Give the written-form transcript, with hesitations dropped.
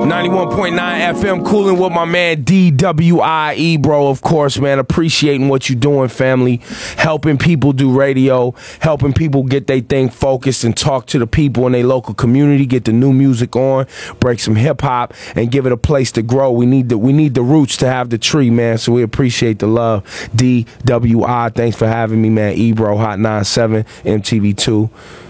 91.9 FM, cooling with my man DWIE, bro. Of course, man, appreciating what you doing, family. Helping people do radio, helping people get their thing focused and talk to the people in their local community, get the new music on, break some hip hop, and give it a place to grow. We need the roots to have the tree, man. So we appreciate the love. DWI, thanks for having me, man. Ebro, Hot 97, MTV2.